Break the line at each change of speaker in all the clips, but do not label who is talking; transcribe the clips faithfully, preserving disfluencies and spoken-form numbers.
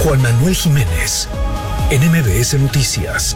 Juan Manuel Jiménez, en M B S Noticias.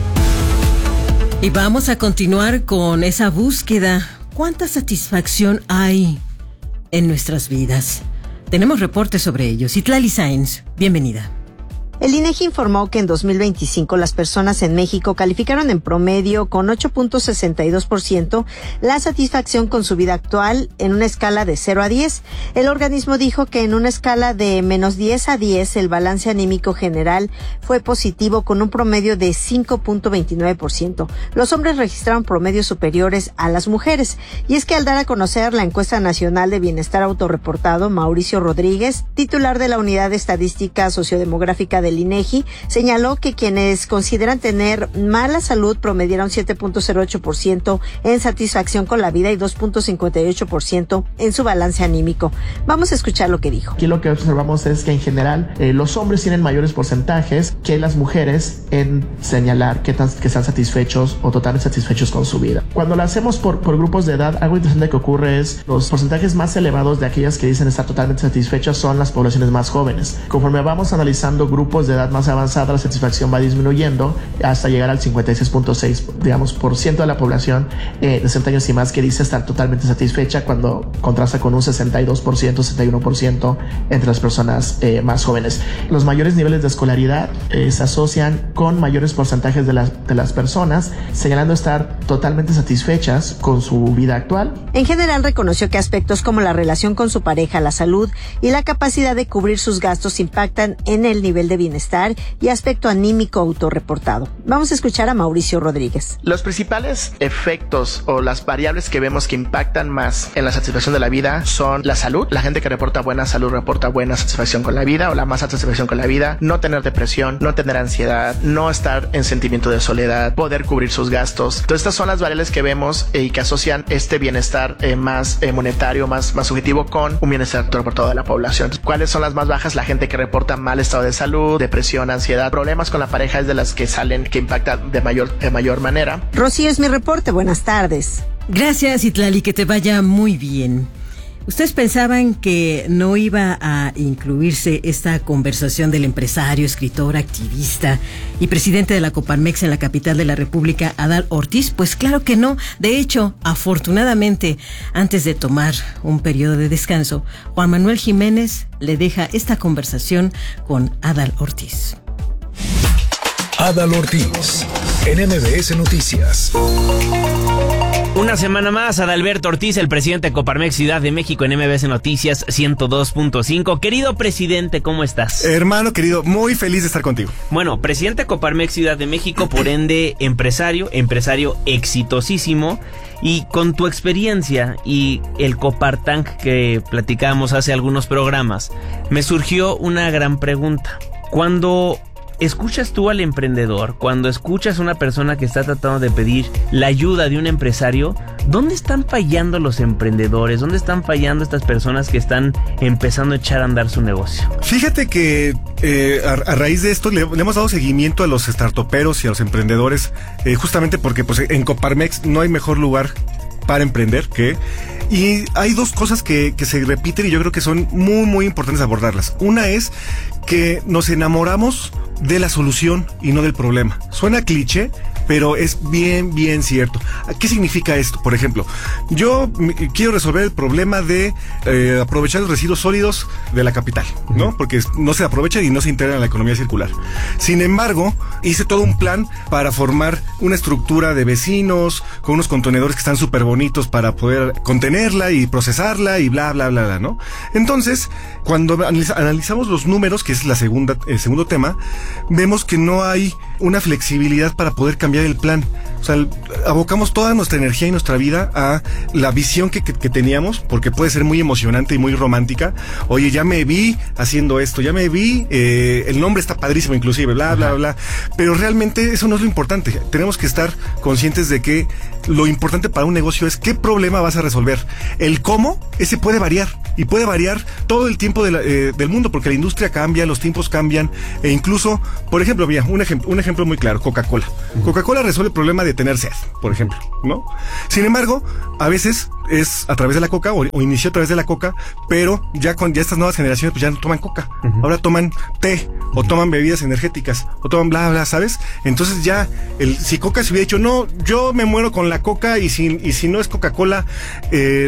Y vamos a continuar con esa búsqueda. ¿Cuánta satisfacción hay en nuestras vidas? Tenemos reportes sobre ello. Citlali Sáenz, bienvenida.
El INEGI informó que en dos mil veinticinco las personas en México calificaron en promedio con ocho punto sesenta y dos por ciento la satisfacción con su vida actual en una escala de cero a diez. El organismo dijo que en una escala de menos diez a diez el balance anímico general fue positivo con un promedio de cinco punto veintinueve por ciento. Los hombres registraron promedios superiores a las mujeres. Y es que al dar a conocer la encuesta nacional de bienestar autorreportado, Mauricio Rodríguez, titular de la Unidad de Estadística Sociodemográfica del INEGI, señaló que quienes consideran tener mala salud promediaron siete punto cero ocho por ciento en satisfacción con la vida y dos punto cincuenta y ocho por ciento en su balance anímico. Vamos a escuchar lo que dijo.
Aquí lo que observamos es que en general eh, los hombres tienen mayores porcentajes que las mujeres en señalar que, tan, que están satisfechos o totalmente satisfechos con su vida. Cuando lo hacemos por, por grupos de edad, algo interesante que ocurre es los porcentajes más elevados de aquellas que dicen estar totalmente satisfechas son las poblaciones más jóvenes. Conforme vamos analizando grupos de edad más avanzada, la satisfacción va disminuyendo hasta llegar al cincuenta y seis punto seis, digamos, por ciento de la población eh, de sesenta años y más que dice estar totalmente satisfecha, cuando contrasta con un sesenta y dos por ciento, sesenta y uno por ciento entre las personas eh, más jóvenes. Los mayores niveles de escolaridad eh, se asocian con mayores porcentajes de las, de las personas, señalando estar totalmente satisfechas con su vida actual.
En general reconoció que aspectos como la relación con su pareja, la salud y la capacidad de cubrir sus gastos impactan en el nivel de bienestar y aspecto anímico autorreportado. Vamos a escuchar a Mauricio Rodríguez.
Los principales efectos o las variables que vemos que impactan más en la satisfacción de la vida son la salud. La gente que reporta buena salud reporta buena satisfacción con la vida o la más alta satisfacción con la vida. No tener depresión, no tener ansiedad, no estar en sentimiento de soledad, poder cubrir sus gastos. Entonces estas son las variables que vemos eh, y que asocian este bienestar eh, más eh, monetario, más, más subjetivo con un bienestar autorreportado de la población. ¿Cuáles son las más bajas? La gente que reporta mal estado de salud, depresión, ansiedad, problemas con la pareja es de las que salen, que impactan de mayor, de mayor manera.
Rocío, es mi reporte. Buenas tardes.
Gracias, Citlali, que te vaya muy bien. ¿Ustedes pensaban que no iba a incluirse esta conversación del empresario, escritor, activista y presidente de la Coparmex en la capital de la República, Adal Ortiz? Pues claro que no. De hecho, afortunadamente, antes de tomar un periodo de descanso, Juan Manuel Jiménez le deja esta conversación con Adal Ortiz.
Adal Ortiz, en M B S Noticias.
Una semana más, Adalberto Ortiz, el presidente de Coparmex Ciudad de México, en M B S Noticias ciento dos punto cinco. Querido presidente, ¿cómo estás?
Hermano querido, muy feliz de estar contigo.
Bueno, presidente de Coparmex Ciudad de México, por ende empresario, empresario exitosísimo. Y con tu experiencia y el Copartank que platicamos hace algunos programas, me surgió una gran pregunta. Cuando escuchas tú al emprendedor, cuando escuchas a una persona que está tratando de pedir la ayuda de un empresario, ¿dónde están fallando los emprendedores? ¿Dónde están fallando estas personas que están empezando a echar a andar su negocio?
Fíjate que eh, a, a raíz de esto le, le hemos dado seguimiento a los startuperos y a los emprendedores, eh, justamente porque pues, en Coparmex no hay mejor lugar para emprender que... Y hay dos cosas que, que se repiten y yo creo que son muy, muy importantes abordarlas. Una es que nos enamoramos de la solución y no del problema. Suena cliché, pero es bien, bien cierto. ¿Qué significa esto? Por ejemplo, yo quiero resolver el problema de eh, aprovechar los residuos sólidos de la capital, ¿no? Porque no se aprovechan y no se integran en la economía circular. Sin embargo, hice todo un plan para formar una estructura de vecinos con unos contenedores que están súper bonitos para poder contenerla y procesarla y bla, bla, bla, bla, ¿no? Entonces, cuando analizamos los números, que es la segunda, el segundo tema, vemos que no hay una flexibilidad para poder cambiar el plan. O sea, abocamos toda nuestra energía y nuestra vida a la visión que, que, que teníamos, porque puede ser muy emocionante y muy romántica. Oye, ya me vi haciendo esto, ya me vi, eh, el nombre está padrísimo inclusive, bla, bla, bla. Pero realmente eso no es lo importante. Tenemos que estar conscientes de que lo importante para un negocio es qué problema vas a resolver. El cómo, ese puede variar. Y puede variar todo el tiempo de la, eh, del mundo, porque la industria cambia, los tiempos cambian, e incluso, por ejemplo, mira, un ejemplo, un ejemplo muy claro, Coca-Cola. Uh-huh. Coca-Cola resuelve el problema de tener sed, por ejemplo, ¿no? Sin embargo, a veces es a través de la coca o, o inició a través de la coca, pero ya con ya estas nuevas generaciones pues ya no toman coca, uh-huh. ahora toman té o toman bebidas energéticas o toman bla bla, ¿sabes? Entonces ya el, si Coca se hubiera dicho no, yo me muero con la coca y si, y si no es Coca-Cola eh,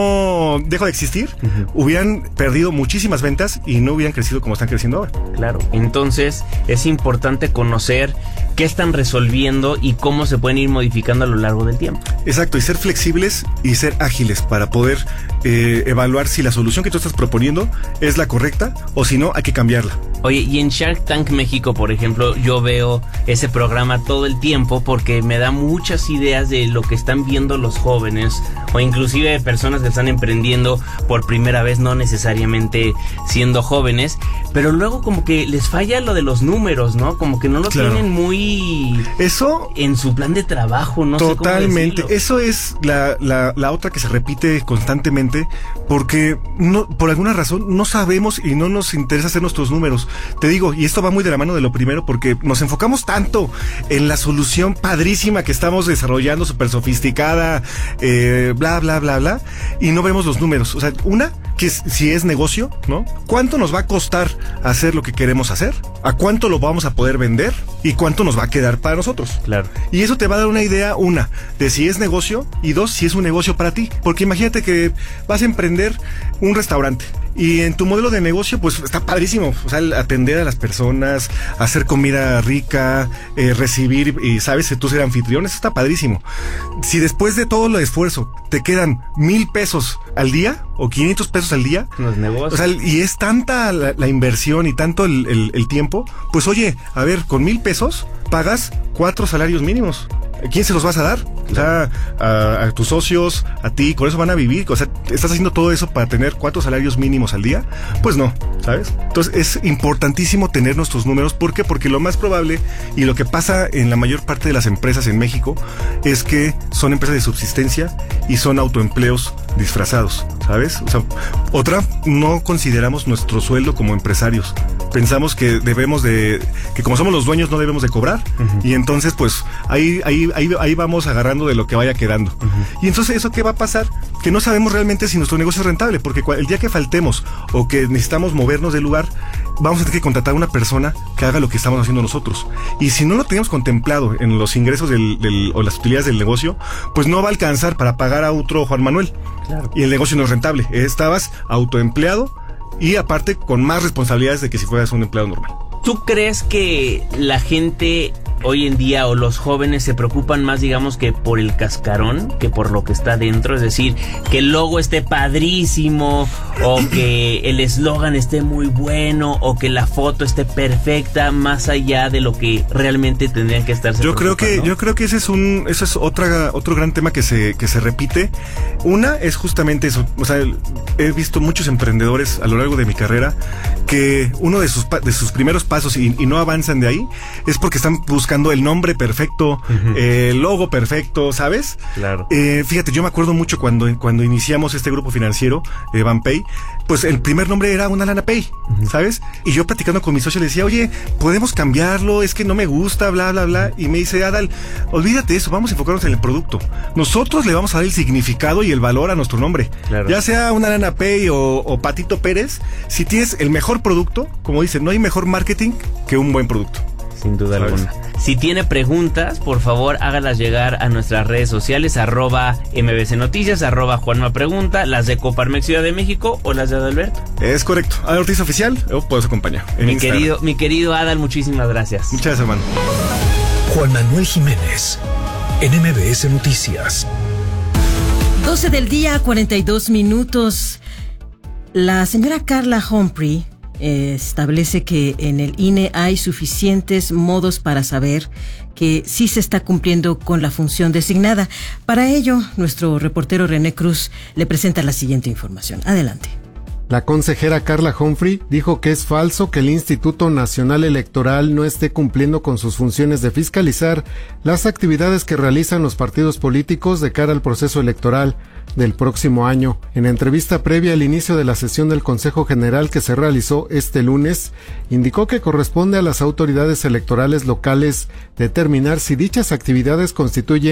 no dejo de existir, uh-huh. hubieran perdido muchísimas ventas y no hubieran crecido como están creciendo ahora.
Claro, entonces es importante conocer qué están resolviendo y cómo se pueden ir modificando a lo largo del tiempo.
Exacto, y ser flexibles y ser ágiles para poder eh, evaluar si la solución que tú estás proponiendo es la correcta o si no, hay que cambiarla.
Oye, y en Shark Tank México, por ejemplo, yo veo ese programa todo el tiempo porque me da muchas ideas de lo que están viendo los jóvenes o inclusive personas que están emprendiendo por primera vez, no necesariamente siendo jóvenes, pero luego como que les falla lo de los números, ¿no? Como que no lo claro. tienen muy...
Eso...
en su plan de trabajo, no
totalmente.
sé cómo decirlo.
Eso es la, la, la otra que se repite constantemente porque no, por alguna razón no sabemos y no nos interesa hacer nuestros números. Te digo, y esto va muy de la mano de lo primero porque nos enfocamos tanto en la solución padrísima que estamos desarrollando, súper sofisticada, eh, bla, bla, bla, bla, y no vemos los números. O sea, una, que es, si es negocio, ¿no? ¿Cuánto nos va a costar hacer lo que queremos hacer? ¿A cuánto lo vamos a poder vender? ¿Y cuánto nos va a quedar para nosotros?
Claro.
Y eso te va a dar una idea, una, de si es negocio y dos, si es un negocio para ti. Porque imagínate que vas a emprender un restaurante y en tu modelo de negocio, pues está padrísimo. O sea, atender a las personas, hacer comida rica, eh, recibir, y sabes, tú ser anfitrión, eso está padrísimo. Si después de todo el esfuerzo te quedan mil pesos al día o quinientos pesos al día,
los negocios.
O sea, y es tanta la, la inversión y tanto el, el, el tiempo, pues oye, a ver, con mil pesos pagas cuatro salarios mínimos. ¿A quién se los vas a dar? O sea, a, a tus socios, a ti, con eso van a vivir. O sea, ¿estás haciendo todo eso para tener cuatro salarios mínimos al día? Pues no, ¿sabes? Entonces es importantísimo tener nuestros números. ¿Por qué? Porque lo más probable y lo que pasa en la mayor parte de las empresas en México es que son empresas de subsistencia y son autoempleos disfrazados, ¿sabes? O sea, otra, no consideramos nuestro sueldo como empresarios. Pensamos que debemos de, que como somos los dueños no debemos de cobrar, uh-huh. y entonces pues ahí, ahí, ahí, ahí vamos agarrando de lo que vaya quedando. Uh-huh. Y entonces ¿eso qué va a pasar? Que no sabemos realmente si nuestro negocio es rentable, porque el día que faltemos o que necesitamos movernos del lugar, vamos a tener que contratar a una persona que haga lo que estamos haciendo nosotros. Y si no lo tenemos contemplado en los ingresos del, del, o las utilidades del negocio, pues no va a alcanzar para pagar a otro Juan Manuel. Claro. Y el negocio no es rentable. Estabas autoempleado y aparte con más responsabilidades de que si fueras un empleado normal.
¿Tú crees que la gente hoy en día o los jóvenes se preocupan más, digamos, que por el cascarón que por lo que está dentro? Es decir, que el logo esté padrísimo o que el eslogan esté muy bueno o que la foto esté perfecta, más allá de lo que realmente tendrían que estarse
yo creo que yo creo que ese es un ese es otra otro gran tema que se que se repite. Una es justamente eso. O sea, he visto muchos emprendedores a lo largo de mi carrera que uno de sus de sus primeros pasos y, y no avanzan de ahí es porque están buscando el nombre perfecto, uh-huh. eh, el logo perfecto, ¿sabes?
Claro.
Eh, fíjate, yo me acuerdo mucho cuando, cuando iniciamos este grupo financiero, eh, Banpay, pues el primer nombre era Una Lana Pay, uh-huh. ¿sabes? Y yo platicando con mi socio le decía, oye, ¿podemos cambiarlo? Es que no me gusta, bla, bla, bla. Y me dice, Adal, olvídate de eso, vamos a enfocarnos en el producto. Nosotros le vamos a dar el significado y el valor a nuestro nombre. Claro. Ya sea Una Lana Pay o, o Patito Pérez, si tienes el mejor producto, como dicen, no hay mejor marketing que un buen producto.
Sin duda ¿sabes? alguna. Si tiene preguntas, por favor, hágalas llegar a nuestras redes sociales, arroba M B C Noticias, arroba Juanma Pregunta, las de Coparmex Ciudad de México o las de Adalberto.
Es correcto. Adal Ortiz Oficial, yo puedo acompañar.
Mi querido, mi querido Adal, muchísimas gracias.
Muchas gracias, hermano.
Juan Manuel Jiménez, en M B S Noticias.
doce del día, cuarenta y dos minutos. La señora Carla Humphrey establece que en el I N E hay suficientes modos para saber que sí se está cumpliendo con la función designada. Para ello, nuestro reportero René Cruz le presenta la siguiente información. Adelante.
La consejera Carla Humphrey dijo que es falso que el Instituto Nacional Electoral no esté cumpliendo con sus funciones de fiscalizar las actividades que realizan los partidos políticos de cara al proceso electoral del próximo año. En entrevista previa al inicio de la sesión del Consejo General que se realizó este lunes, indicó que corresponde a las autoridades electorales locales determinar si dichas actividades constituyen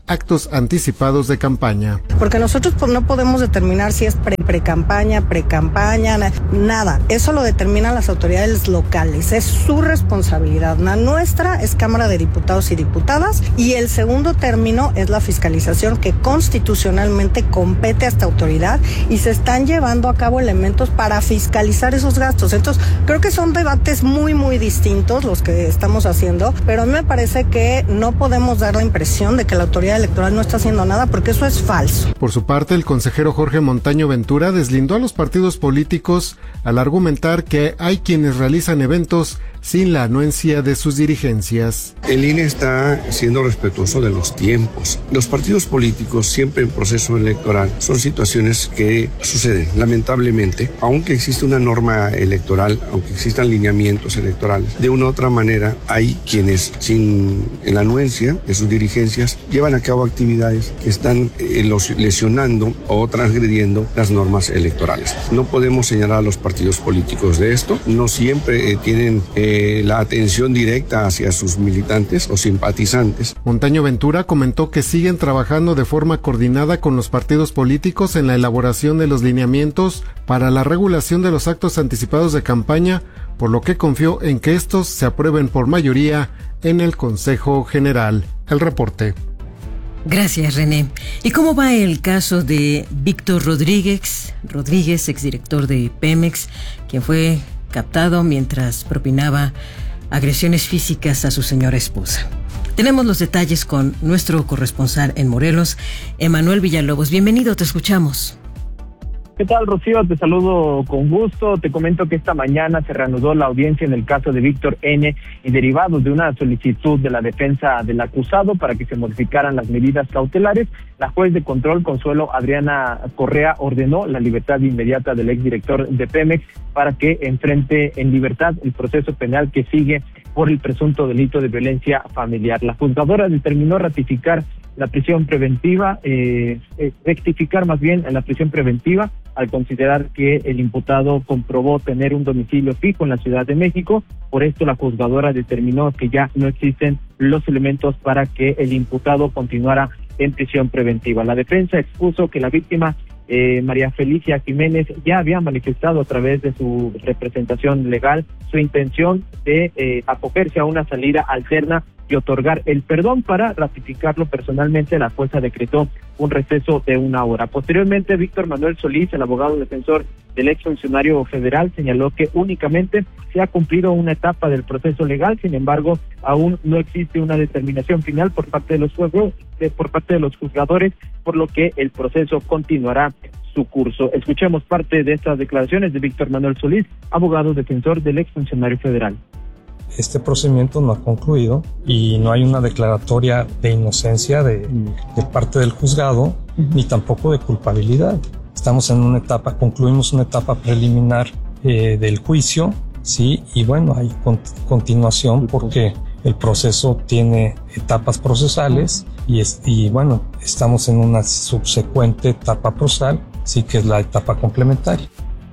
actos anticipados de campaña.
Porque nosotros pues, no podemos determinar si es pre, pre-campaña, pre-campaña, nada. Eso lo determinan las autoridades locales. Es su responsabilidad. La nuestra es Cámara de Diputados y Diputadas y el segundo término es la fiscalización que constitucionalmente compete a esta autoridad y se están llevando a cabo elementos para fiscalizar esos gastos. Entonces, creo que son debates muy, muy distintos los que estamos haciendo, pero a mí me parece que no podemos dar la impresión de que la autoridad electoral no está haciendo nada porque eso es falso.
Por su parte, el consejero Jorge Montaño Ventura deslindó a los partidos políticos al argumentar que hay quienes realizan eventos sin la anuencia de sus dirigencias.
El I N E está siendo respetuoso de los tiempos. Los partidos políticos siempre en proceso electoral son situaciones que suceden, lamentablemente, aunque existe una norma electoral, aunque existan lineamientos electorales, de una u otra manera hay quienes sin la anuencia de sus dirigencias llevan a cabo actividades que están eh, los, lesionando o transgrediendo las normas electorales. No podemos señalar a los partidos políticos de esto, no siempre eh, tienen eh, la atención directa hacia sus militantes o simpatizantes.
Montaño Ventura comentó que siguen trabajando de forma coordinada con los partidos políticos en la elaboración de los lineamientos para la regulación de los actos anticipados de campaña, por lo que confió en que estos se aprueben por mayoría en el Consejo General. El reporte.
Gracias, René. ¿Y cómo va el caso de Víctor Rodríguez, Rodríguez, exdirector de Pemex, quien fue captado mientras propinaba agresiones físicas a su señora esposa? Tenemos los detalles con nuestro corresponsal en Morelos, Emanuel Villalobos. Bienvenido, te escuchamos.
¿Qué tal, Rocío? Te saludo con gusto. Te comento que esta mañana se reanudó la audiencia en el caso de Víctor N. y derivados de una solicitud de la defensa del acusado para que se modificaran las medidas cautelares. La juez de control, Consuelo Adriana Correa, ordenó la libertad inmediata del exdirector de Pemex para que enfrente en libertad el proceso penal que sigue por el presunto delito de violencia familiar. La juzgadora determinó ratificar la prisión preventiva, eh, eh, rectificar más bien la prisión preventiva al considerar que el imputado comprobó tener un domicilio fijo en la Ciudad de México. Por esto la juzgadora determinó que ya no existen los elementos para que el imputado continuara en prisión preventiva. La defensa expuso que la víctima Eh, María Felicia Jiménez ya había manifestado a través de su representación legal su intención de eh, acogerse a una salida alterna y otorgar el perdón. Para ratificarlo personalmente, la jueza decretó un receso de una hora. Posteriormente, Víctor Manuel Solís, el abogado defensor del exfuncionario federal, señaló que únicamente se ha cumplido una etapa del proceso legal. Sin embargo, aún no existe una determinación final por parte de los jueces, de, por parte de los juzgadores, por lo que el proceso continuará su curso. Escuchemos parte de estas declaraciones de Víctor Manuel Solís, abogado defensor del exfuncionario federal.
Este procedimiento no ha concluido y no hay una declaratoria de inocencia de, de parte del juzgado, ni tampoco de culpabilidad. Estamos en una etapa, concluimos una etapa preliminar eh, del juicio, sí, y bueno, hay con, continuación porque el proceso tiene etapas procesales y, es, y bueno, estamos en una subsecuente etapa procesal, sí, que es la etapa complementaria.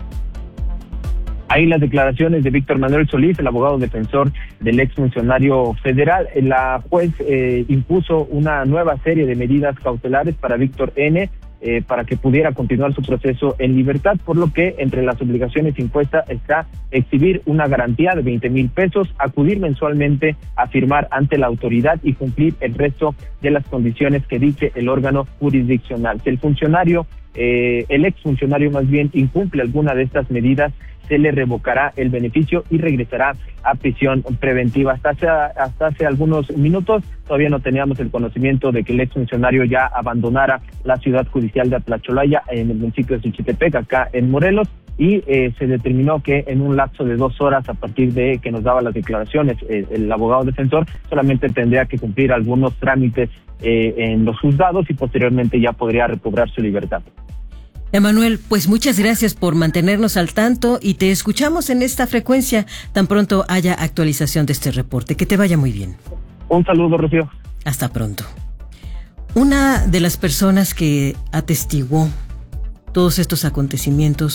Ahí las declaraciones de Víctor Manuel Solís, el abogado defensor del exfuncionario federal. La juez eh, impuso una nueva serie de medidas cautelares para Víctor N., eh, para que pudiera continuar su proceso en libertad, por lo que entre las obligaciones impuestas está exhibir una garantía de veinte mil pesos, acudir mensualmente a firmar ante la autoridad y cumplir el resto de las condiciones que dice el órgano jurisdiccional. Si el funcionario, eh, el exfuncionario más bien, incumple alguna de estas medidas, se le revocará el beneficio y regresará a prisión preventiva. Hasta hace, hasta hace algunos minutos todavía no teníamos el conocimiento de que el exfuncionario ya abandonara la ciudad judicial de Atlacholaya en el municipio de Xochitepec, acá en Morelos, y eh, se determinó que en un lapso de dos horas a partir de que nos daba las declaraciones eh, el abogado defensor, solamente tendría que cumplir algunos trámites eh, en los juzgados y posteriormente ya podría recobrar su libertad.
Emanuel, pues muchas gracias por mantenernos al tanto y te escuchamos en esta frecuencia tan pronto haya actualización de este reporte. Que te vaya muy bien.
Un saludo, Rocío.
Hasta pronto. Una de las personas que atestiguó todos estos acontecimientos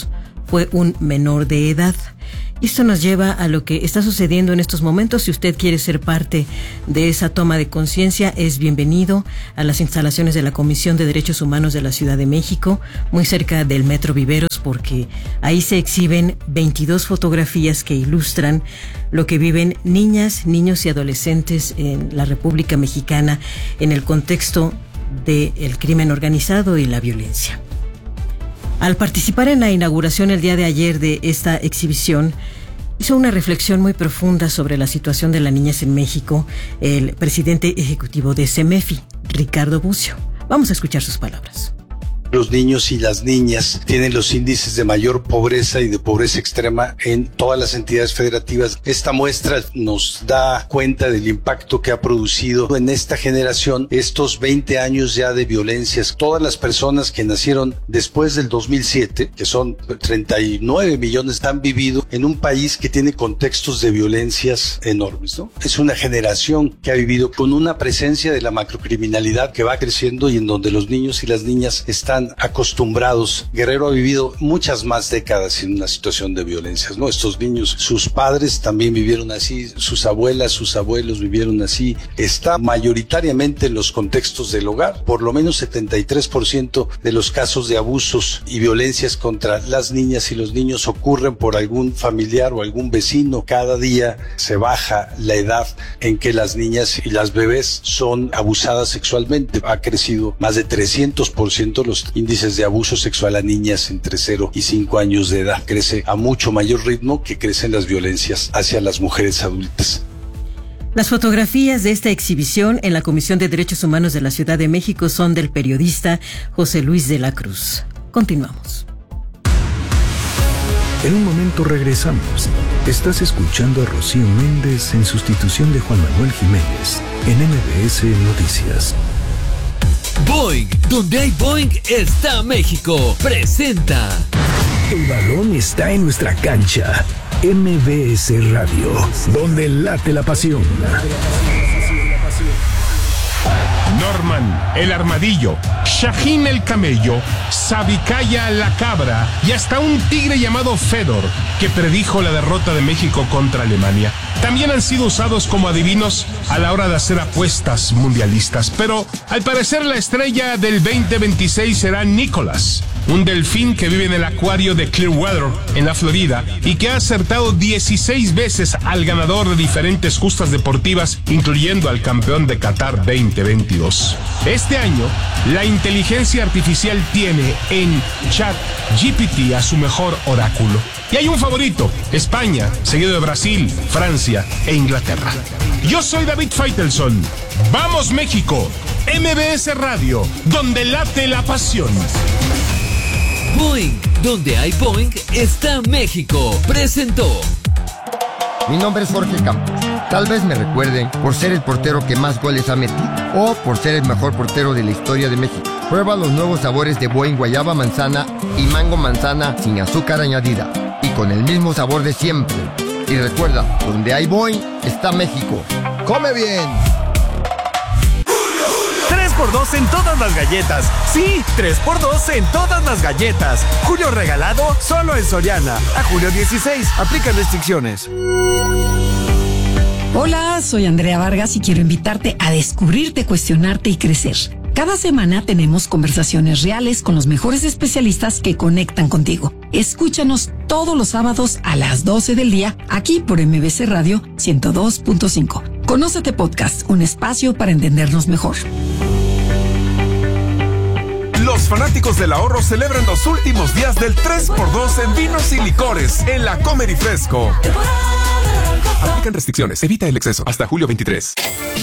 fue un menor de edad. Y esto nos lleva a lo que está sucediendo en estos momentos. Si usted quiere ser parte de esa toma de conciencia, es bienvenido a las instalaciones de la Comisión de Derechos Humanos de la Ciudad de México, muy cerca del Metro Viveros, porque ahí se exhiben veintidós fotografías que ilustran lo que viven niñas, niños y adolescentes en la República Mexicana en el contexto del crimen organizado y la violencia. Al participar en la inauguración el día de ayer de esta exhibición, hizo una reflexión muy profunda sobre la situación de la niñez en México el presidente ejecutivo de CEMEFI, Ricardo Bucio. Vamos a escuchar sus palabras.
Los niños y las niñas tienen los índices de mayor pobreza y de pobreza extrema en todas las entidades federativas. Esta muestra nos da cuenta del impacto que ha producido en esta generación estos veinte años ya de violencias. Todas las personas que nacieron después del dos mil siete, que son treinta y nueve millones, han vivido en un país que tiene contextos de violencias enormes, ¿no? Es una generación que ha vivido con una presencia de la macrocriminalidad que va creciendo y en donde los niños y las niñas están acostumbrados. Guerrero ha vivido muchas más décadas en una situación de violencias, ¿no? Estos niños, sus padres también vivieron así, sus abuelas, sus abuelos vivieron así. Está mayoritariamente en los contextos del hogar. Por lo menos setenta y tres por ciento de los casos de abusos y violencias contra las niñas y los niños ocurren por algún familiar o algún vecino. Cada día se baja la edad en que las niñas y las bebés son abusadas sexualmente. Ha crecido más de trescientos por ciento los índices de abuso sexual a niñas entre cero y cinco años de edad. Crece a mucho mayor ritmo que crecen las violencias hacia las mujeres adultas.
Las fotografías de esta exhibición en la Comisión de Derechos Humanos de la Ciudad de México son del periodista José Luis de la Cruz. Continuamos.
En un momento regresamos. Estás escuchando a Rocío Méndez en sustitución de Juan Manuel Jiménez en M B S Noticias.
Boing, donde hay Boing está México, presenta.
El balón está en nuestra cancha. M B S Radio, donde late la pasión.
Norman, el armadillo, Shahin el camello, Sabikaya la cabra y hasta un tigre llamado Fedor, que predijo la derrota de México contra Alemania. También han sido usados como adivinos a la hora de hacer apuestas mundialistas, pero al parecer la estrella del veinte veintiséis será Nicholas, un delfín que vive en el acuario de Clearwater, en la Florida, y que ha acertado dieciséis veces al ganador de diferentes justas deportivas, incluyendo al campeón de Qatar veinte veintidós. Este año, la inteligencia artificial tiene en ChatGPT a su mejor oráculo. Y hay un favorito, España, seguido de Brasil, Francia e Inglaterra. Yo soy David Feitelson. ¡Vamos México! M B S Radio, donde late la pasión.
Boing, donde hay Boing está México, presentó.
Mi nombre es Jorge Campos. Tal vez me recuerden por ser el portero que más goles ha metido o por ser el mejor portero de la historia de México. Prueba los nuevos sabores de Boing guayaba manzana y mango manzana sin azúcar añadida y con el mismo sabor de siempre. Y recuerda, donde hay Boing está México. ¡Come bien!
tres por dos en todas las galletas. Sí, tres por dos en todas las galletas. Julio regalado solo en Soriana. A julio dieciséis. Aplican restricciones.
Hola, soy Andrea Vargas y quiero invitarte a descubrirte, cuestionarte y crecer. Cada semana tenemos conversaciones reales con los mejores especialistas que conectan contigo. Escúchanos todos los sábados a las doce del día aquí por M B S Radio ciento dos punto cinco. Conócete Podcast, un espacio para entendernos mejor.
Los fanáticos del ahorro celebran los últimos días del tres por dos en vinos y licores en la Comer y Fresco. Aplican restricciones, evita el exceso. Hasta julio veintitrés.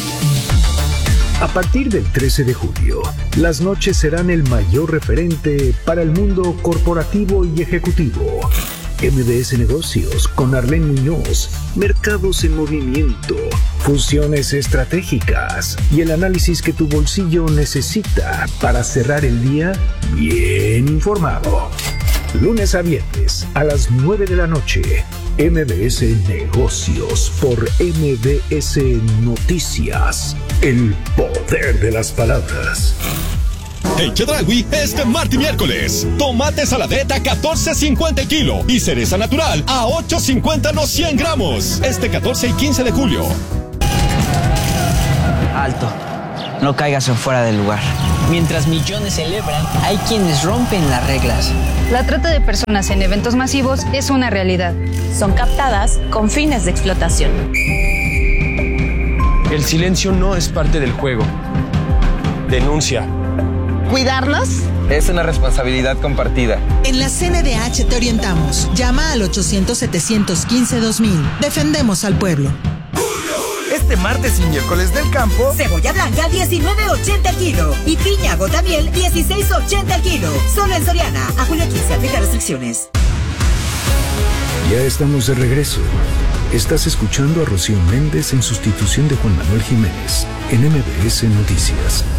A partir del trece de julio, las noches serán el mayor referente para el mundo corporativo y ejecutivo. M B S Negocios con Arlene Muñoz, mercados en movimiento, fusiones estratégicas y el análisis que tu bolsillo necesita para cerrar el día bien informado. Lunes a viernes a las nueve de la noche, M B S Negocios por M B S Noticias. El poder de las palabras.
En Chedraui, este martes y miércoles, tomate saladeta catorce cincuenta el kilo y cereza natural a ocho cincuenta los cien gramos. Este catorce y quince de julio.
Alto. No caigas en fuera del lugar. Mientras millones celebran, hay quienes rompen las reglas.
La trata de personas en eventos masivos es una realidad.
Son captadas con fines de explotación.
El silencio no es parte del juego. Denuncia.
¿Cuidarnos?
Es una responsabilidad compartida.
En la C N D H te orientamos. Llama al ochocientos, setecientos quince, dos mil. Defendemos al pueblo.
Este martes y miércoles del campo,
cebolla blanca diecinueve ochenta el kilo y piña gota miel dieciséis ochenta el kilo. Solo en Soriana. A julio quince, aplica restricciones.
Ya estamos de regreso. Estás escuchando a Rocío Méndez en sustitución de Juan Manuel Jiménez en M B S Noticias.